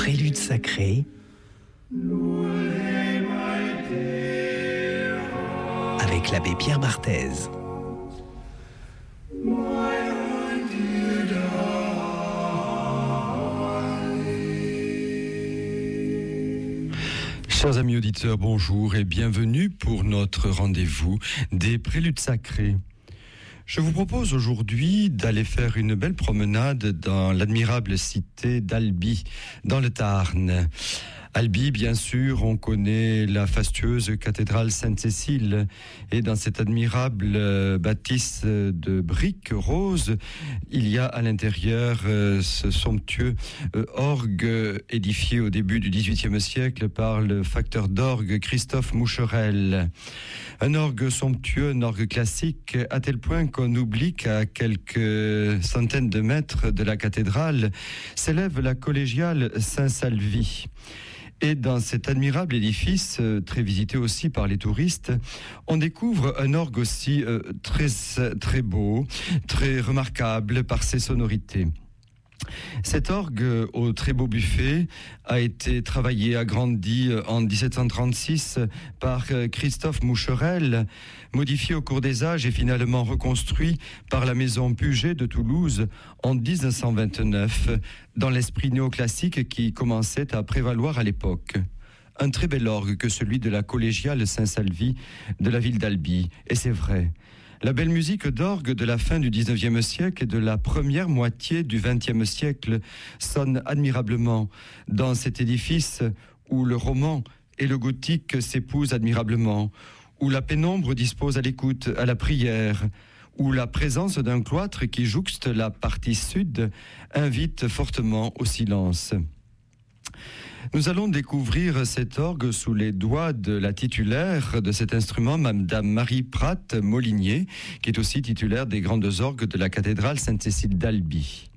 Prélude sacré avec l'abbé Pierre Barthez. Chers amis auditeurs, bonjour et bienvenue pour notre rendez-vous des Préludes sacrés. Je vous propose aujourd'hui d'aller faire une belle promenade dans l'admirable cité d'Albi, dans le Tarn. Albi, bien sûr, on connaît la fastueuse cathédrale Sainte-Cécile. Et dans cette admirable bâtisse de briques roses, il y a à l'intérieur ce somptueux orgue édifié au début du XVIIIe siècle par le facteur d'orgue Christophe Moucherel. Un orgue somptueux, un orgue classique, à tel point qu'on oublie qu'à quelques centaines de mètres de la cathédrale s'élève la collégiale Saint-Salvi. Et dans cet admirable édifice, très visité aussi par les touristes, on découvre un orgue aussi très beau, très remarquable par ses sonorités. Cet orgue au très beau buffet a été travaillé, agrandi en 1736 par Christophe Moucherel, modifié au cours des âges et finalement reconstruit par la maison Puget de Toulouse en 1929 dans l'esprit néoclassique qui commençait à prévaloir à l'époque. Un très bel orgue que celui de la collégiale Saint-Salvi de la ville d'Albi, et c'est vrai. La belle musique d'orgue de la fin du XIXe siècle et de la première moitié du XXe siècle sonne admirablement dans cet édifice où le roman et le gothique s'épousent admirablement, où la pénombre dispose à l'écoute, à la prière, où la présence d'un cloître qui jouxte la partie sud invite fortement au silence. Nous allons découvrir cet orgue sous les doigts de la titulaire de cet instrument, Madame Marie Prat-Molinier, qui est aussi titulaire des grandes orgues de la cathédrale Sainte-Cécile d'Albi.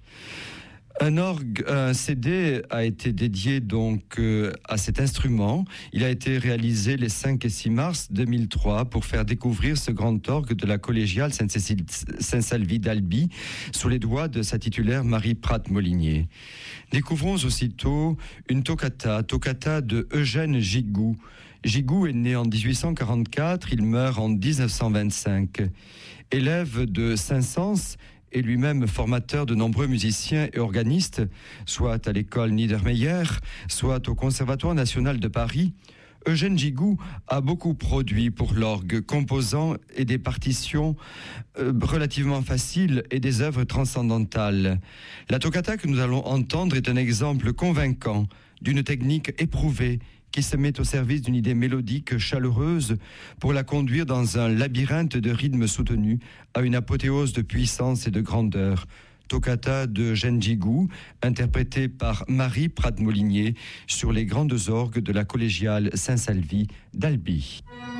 Un CD a été dédié donc à cet instrument. Il a été réalisé les 5 et 6 mars 2003 pour faire découvrir ce grand orgue de la collégiale Saint-Salvi d'Albi sous les doigts de sa titulaire Marie Prat-Molinier. Découvrons aussitôt une toccata de Eugène Gigou. Gigou est né en 1844, il meurt en 1925. Élève de Saint-Saëns et lui-même formateur de nombreux musiciens et organistes, soit à l'école Niedermeyer, soit au Conservatoire national de Paris, Eugène Gigou a beaucoup produit pour l'orgue, composant et des partitions relativement faciles et des œuvres transcendantales. La toccata que nous allons entendre est un exemple convaincant d'une technique éprouvée qui se met au service d'une idée mélodique chaleureuse pour la conduire dans un labyrinthe de rythmes soutenus à une apothéose de puissance et de grandeur. Toccata de Eugène Gigou, interprétée par Marie Prat-Molinier sur les grandes orgues de la collégiale Saint-Salvi d'Albi.